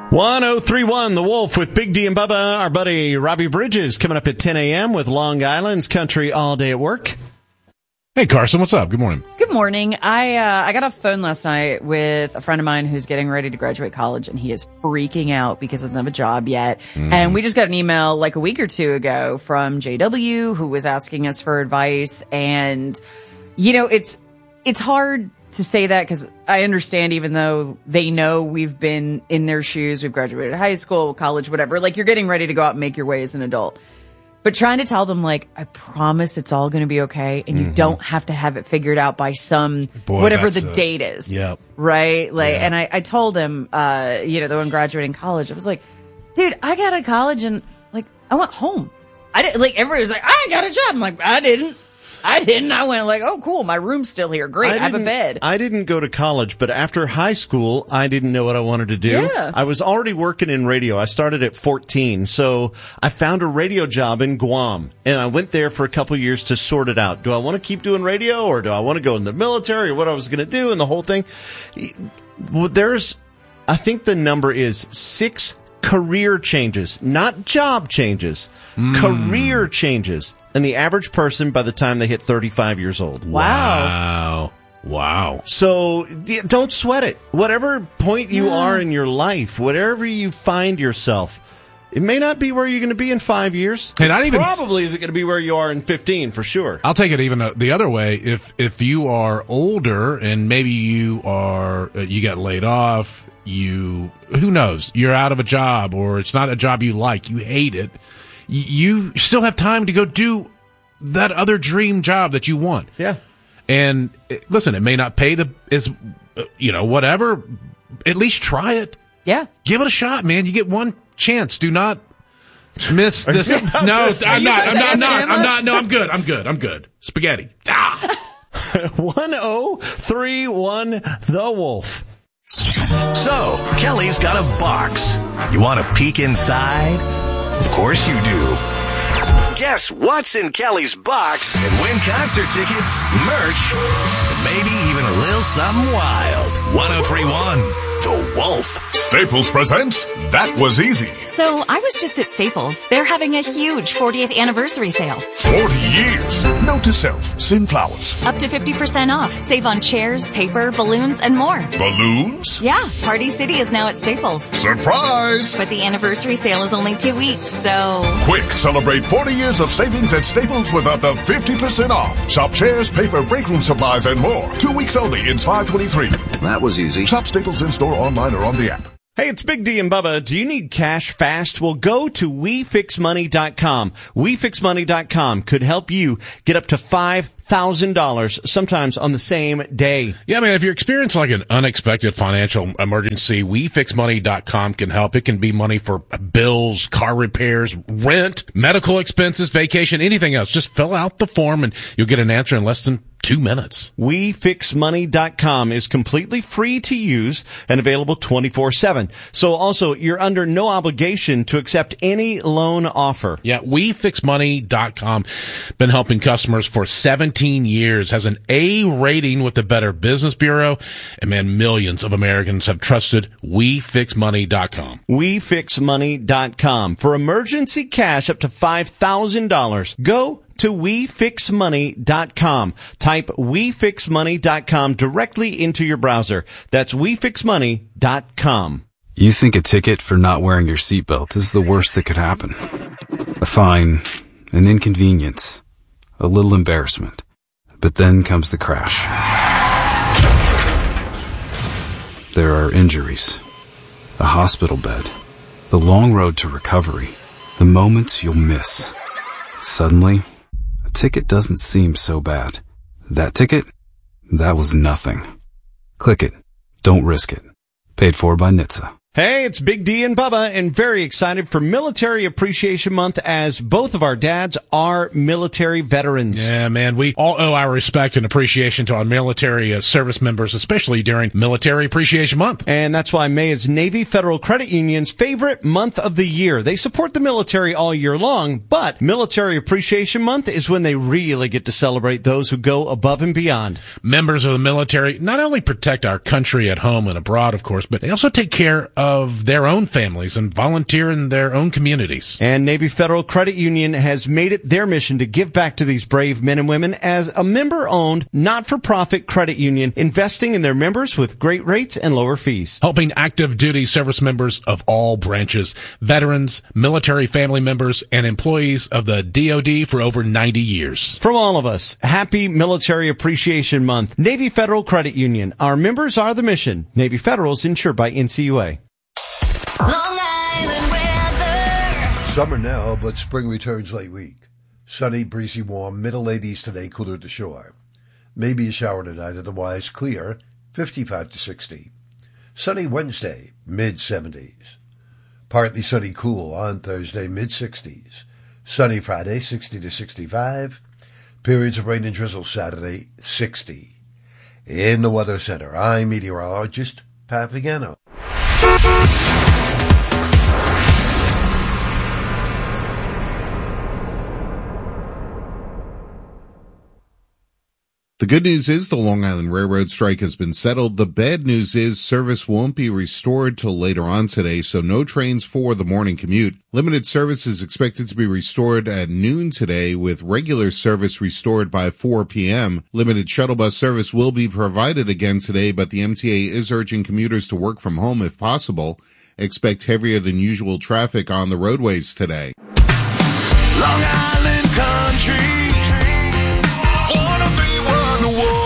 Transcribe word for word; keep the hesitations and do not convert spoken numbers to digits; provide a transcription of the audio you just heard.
one oh three point one The Wolf with Big D and Bubba. Our buddy Robbie Bridges coming up at ten a.m. with Long Island's Country All Day at Work. Hey, Carson, what's up? Good morning. Good morning. I uh, I got off the phone last night with a friend of mine who's getting ready to graduate college, and he is freaking out because he doesn't have a job yet. Mm. And we just got an email like a week or two ago from J W, who was asking us for advice. And, you know, it's it's hard to say that because I understand, even though they know we've been in their shoes, we've graduated high school, college, whatever. Like, you're getting ready to go out and make your way as an adult. But trying to tell them, like, I promise it's all going to be okay, and you mm-hmm. don't have to have it figured out by some, Boy, whatever the a, date is. Yep. Right? Like, yeah. and I, I told him, uh, you know, that when graduating college, I was like, dude, I got out of college and, like, I went home. I didn't, like, everybody was like, I got a job. I'm like, I didn't. I didn't. I went like, oh, cool. My room's still here. Great. I, I have a bed. I didn't go to college, but after high school, I didn't know what I wanted to do. Yeah. I was already working in radio. I started at fourteen. So I found a radio job in Guam, and I went there for a couple years to sort it out. Do I want to keep doing radio, or do I want to go in the military, or what I was going to do, and the whole thing? There's, I think the number is six career changes, not job changes, mm. career changes. And the average person by the time they hit thirty-five years old. Wow. Wow. So don't sweat it. Whatever point you yeah. are in your life, whatever you find yourself, it may not be where you're going to be in five years. And not even Probably isn't going to be where you are in fifteen, for sure. I'll take it even the other way. If if you are older and maybe you are uh, you got laid off, you who knows, you're out of a job, or it's not a job you like, you hate it. You still have time to go do that other dream job that you want. Yeah. And listen, it may not pay the, is, you know, whatever. At least try it. Yeah. Give it a shot, man. You get one chance. Do not miss this. No, I'm not, I'm not, I'm not, I'm not, no, I'm good. I'm good. I'm good. Spaghetti. Ah. one oh three point one The Wolf. So, Kelly's got a box. You want to peek inside? Of course you do. Guess what's in Kelly's box and win concert tickets, merch, and maybe even a little something wild. one oh three point one The Wolf. Staples presents That Was Easy. So I was just at Staples. They're having a huge fortieth anniversary sale. forty years. Note to self, send flowers. Up to fifty percent off. Save on chairs, paper, balloons, and more. Balloons? Yeah, Party City is now at Staples. Surprise! But the anniversary sale is only two weeks, so... Quick, celebrate forty years of savings at Staples with up to fifty percent off. Shop chairs, paper, break room supplies, and more. Two weeks only. It's five twenty-three. That was easy. Shop Staples in-store, online, or on the app. Hey, it's Big D and Bubba. Do you need cash fast? Well, go to we fix money dot com. we fix money dot com could help you get up to five thousand dollars, sometimes on the same day. Yeah, man, if you're experiencing like an unexpected financial emergency, we fix money dot com can help. It can be money for bills, car repairs, rent, medical expenses, vacation, anything else. Just fill out the form and you'll get an answer in less than two minutes. we fix money dot com is completely free to use and available twenty-four seven. So also, you're under no obligation to accept any loan offer. Yeah, we fix money dot com. Been helping customers for seventeen years, has an A rating with the Better Business Bureau, and man, millions of Americans have trusted we fix money dot com. we fix money dot com. For emergency cash up to five thousand dollars, go to we fix money dot com. Type we fix money dot com directly into your browser. That's we fix money dot com. You think a ticket for not wearing your seatbelt is the worst that could happen. A fine, an inconvenience, a little embarrassment. But then comes the crash. There are injuries, a hospital bed, the long road to recovery, the moments you'll miss. Suddenly, a ticket doesn't seem so bad. That ticket? That was nothing. Click it. Don't risk it. Paid for by N H T S A. Hey, it's Big D and Bubba, and very excited for Military Appreciation Month, as both of our dads are military veterans. Yeah, man, we all owe our respect and appreciation to our military uh, service members, especially during Military Appreciation Month. And that's why May is Navy Federal Credit Union's favorite month of the year. They support the military all year long, but Military Appreciation Month is when they really get to celebrate those who go above and beyond. Members of the military not only protect our country at home and abroad, of course, but they also take care of of their own families and volunteer in their own communities. And Navy Federal Credit Union has made it their mission to give back to these brave men and women as a member-owned, not-for-profit credit union, investing in their members with great rates and lower fees. Helping active duty service members of all branches, veterans, military family members, and employees of the D O D for over ninety years. From all of us, happy Military Appreciation Month. Navy Federal Credit Union. Our members are the mission. Navy Federal is insured by N C U A. Long Island weather. Summer now, but spring returns late week. Sunny, breezy, warm, middle eighties today, cooler at the shore. Maybe a shower tonight, otherwise clear, fifty-five to sixty. Sunny Wednesday, mid seventies. Partly sunny, cool on Thursday, mid sixties. Sunny Friday, sixty to sixty-five. Periods of rain and drizzle Saturday, sixty. In the Weather Center, I'm meteorologist Pat Vigano. The good news is the Long Island Railroad strike has been settled. The bad news is service won't be restored till later on today, so no trains for the morning commute. Limited service is expected to be restored at noon today, with regular service restored by four p.m. Limited shuttle bus service will be provided again today, but the M T A is urging commuters to work from home if possible. Expect heavier than usual traffic on the roadways today. Long Island Country, one oh three one The Wolf.